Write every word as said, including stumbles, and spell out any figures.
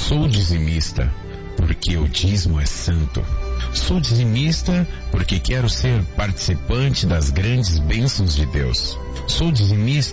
Sou dizimista porque o dízimo é santo. Sou dizimista porque quero ser participante das grandes bênçãos de Deus. Sou dizimista